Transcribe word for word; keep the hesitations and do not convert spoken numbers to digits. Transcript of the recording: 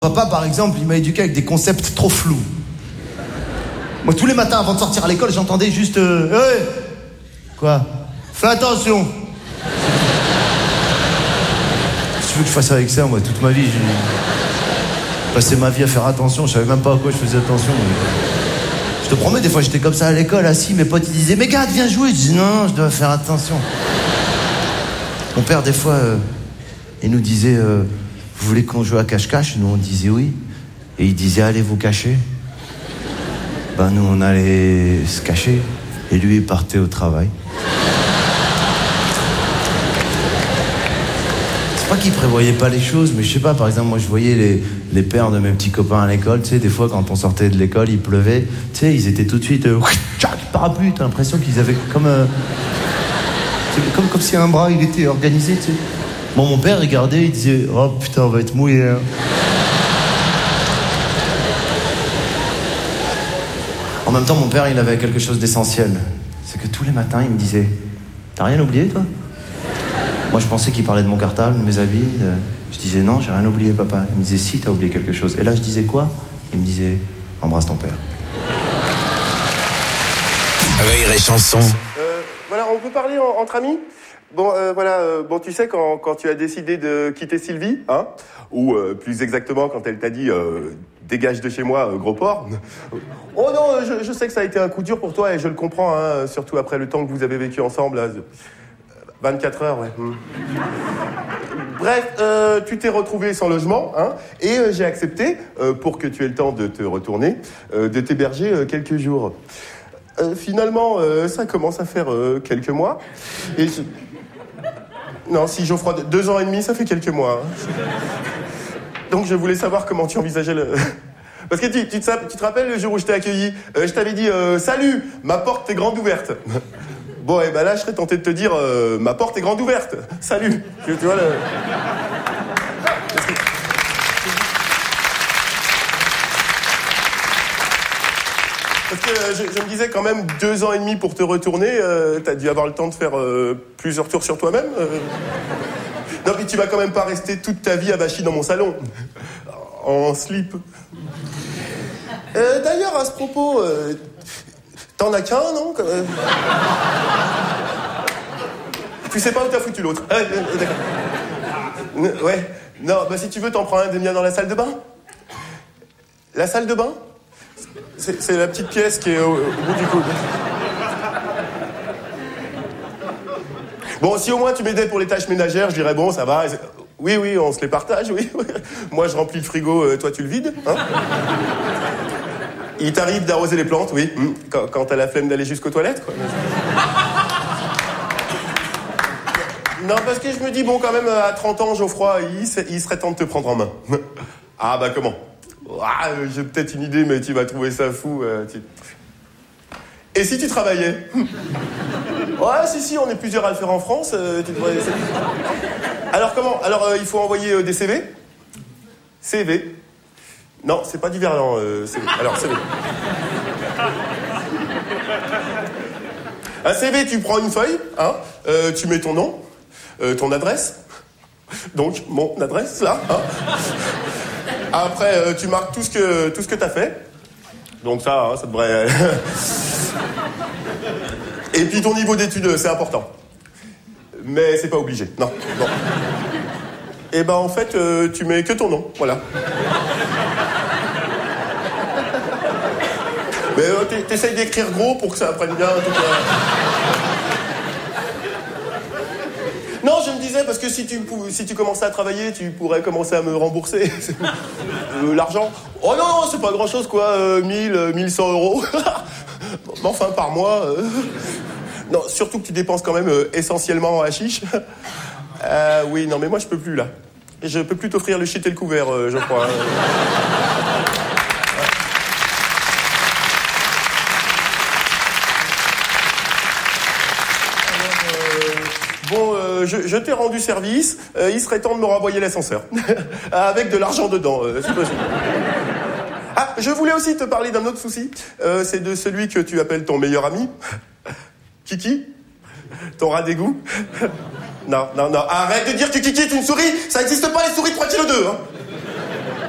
Papa, par exemple, il m'a éduqué avec des concepts trop flous. Moi, tous les matins, avant de sortir à l'école, j'entendais juste... Euh, hey quoi? Fais attention. Qu'est-ce que tu veux que je fasse avec ça, moi, toute ma vie? J'ai passé ma vie à faire attention. Je savais même pas à quoi je faisais attention. Je te promets, des fois, j'étais comme ça à l'école, assis. Mes potes, ils disaient, mais gars, viens jouer. Je dis, non, je dois faire attention. Mon père, des fois, euh, il nous disait... Euh, vous voulez qu'on joue à cache-cache? Nous, on disait oui. Et il disait, allez vous cacher. Ben, nous, on allait se cacher. Et lui, il partait au travail. C'est pas qu'il prévoyait pas les choses, mais je sais pas, par exemple, moi, je voyais les, les pères de mes petits copains à l'école, tu sais, des fois, quand on sortait de l'école, il pleuvait, tu sais, ils étaient tout de suite... Euh, parapluie, t'as l'impression qu'ils avaient comme... Euh, comme, comme si un bras, il était organisé, tu sais. Bon, mon père regardait, il disait « Oh putain, on va être mouillé. Hein. » En même temps, mon père, il avait quelque chose d'essentiel. C'est que tous les matins, il me disait « T'as rien oublié, toi ?» Moi, je pensais qu'il parlait de mon cartable, de mes habits. De... Je disais « Non, j'ai rien oublié, papa. » Il me disait « Si, t'as oublié quelque chose. » Et là, je disais quoi? Il me disait « Embrasse ton père. » Rire et chanson. Euh, voilà, on peut parler en, entre amis? Bon, euh, voilà, euh, bon, tu sais, quand, quand tu as décidé de quitter Sylvie, hein, ou euh, plus exactement, quand elle t'a dit euh, « dégage de chez moi, euh, gros porc », oh non, je, je sais que ça a été un coup dur pour toi, et je le comprends, hein, surtout après le temps que vous avez vécu ensemble, là, vingt-quatre heures, ouais. Hmm. Bref, euh, tu t'es retrouvé sans logement, hein, et euh, j'ai accepté, euh, pour que tu aies le temps de te retourner, euh, de t'héberger euh, quelques jours. Euh, finalement, euh, ça commence à faire euh, quelques mois, et je... Non, si Geoffroy, deux ans et demi, ça fait quelques mois. Hein. Donc je voulais savoir comment tu envisageais le... Parce que tu, tu, te, tu te rappelles le jour où je t'ai accueilli, euh, je t'avais dit euh, « Salut, ma porte est grande ouverte ». Bon, et ben là, je serais tenté de te dire euh, « Ma porte est grande ouverte, salut ». Tu, tu vois le... Parce que euh, je, je me disais quand même deux ans et demi pour te retourner, euh, t'as dû avoir le temps de faire euh, plusieurs tours sur toi-même. Euh... Non, mais tu vas quand même pas rester toute ta vie avachie dans mon salon, en slip. Euh, d'ailleurs, à ce propos, euh, t'en as qu'un, non? euh... Tu sais pas où t'as foutu l'autre? Ah, euh, d'accord. Ouais. Non, bah si tu veux, t'en prends un des miens dans la salle de bain. La salle de bain? C'est, c'est la petite pièce qui est au, au bout du coude. Bon, si au moins tu m'aidais pour les tâches ménagères, je dirais bon, ça va. Oui, oui, on se les partage, oui. Moi, je remplis le frigo, toi, tu le vides. Hein. Il t'arrive d'arroser les plantes, oui. Quand, quand t'as la flemme d'aller jusqu'aux toilettes, quoi. Non, parce que je me dis, bon, quand même, à trente ans, Geoffroy, il, il serait temps de te prendre en main. Ah, bah, comment? Ah, j'ai peut-être une idée, mais tu vas trouver ça fou. Euh, tu... Et si tu travaillais? Ouais, si, si, on est plusieurs à le faire en France. Euh, tu devrais... Alors, comment? Alors, euh, il faut envoyer euh, des C V? C V? Non, c'est pas du verlan, euh, C V. Alors, C V. Un C V, tu prends une feuille, hein, euh, tu mets ton nom, euh, ton adresse. Donc, mon adresse, là, hein. Après, euh, tu marques tout ce que tout ce que t'as fait. Donc ça, hein, ça devrait... Et puis ton niveau d'études, c'est important. Mais c'est pas obligé, non. non. Et ben en fait, euh, tu mets que ton nom, voilà. Mais euh, t'essayes d'écrire gros pour que ça apprenne bien tout ça. Non, je me disais, parce que si tu, si tu commençais à travailler, tu pourrais commencer à me rembourser euh, l'argent. Oh non, non, c'est pas grand-chose, quoi, euh, mille, mille cent euros. Mais enfin, par mois. Euh... Non, surtout que tu dépenses quand même euh, essentiellement en hashish. Euh, oui, non, mais moi, je peux plus, là. Je peux plus t'offrir le shit et le couvert, euh, je crois. Bon, euh, je, je t'ai rendu service, euh, il serait temps de me renvoyer l'ascenseur. Avec de l'argent dedans, euh, c'est possible. Ah, je voulais aussi te parler d'un autre souci. Euh, c'est de celui que tu appelles ton meilleur ami. Kiki? Ton rat d'égout? Non, non, non, arrête de dire que Kiki est une souris. Ça n'existe pas, les souris de trois kilos deux, hein.